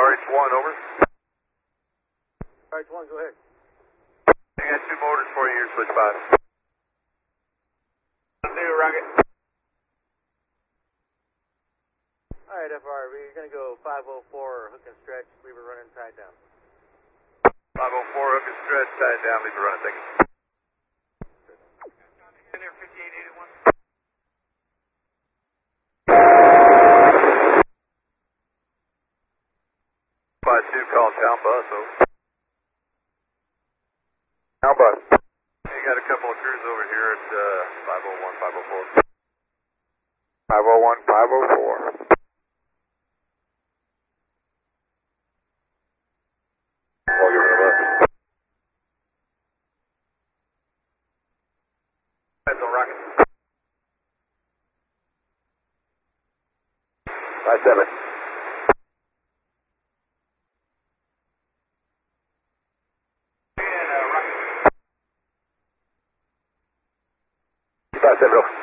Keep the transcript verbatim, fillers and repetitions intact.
R H one, over. R H one, go ahead. I got two motors for you here, switch five. New Rocket. Alright, F R V, you're going to go five oh four, hook and stretch, leave it running tied down. five oh four, hook and stretch, tied down, leave it running, thank you. In there, fifty-eight eighty-one. five two, call town bus, over. Town bus. You got a couple of crews over here at uh, five oh one, five oh four. five oh one, five oh four. I'll give it a look. Heads on rocket. five seven. And uh, rocket. five seven.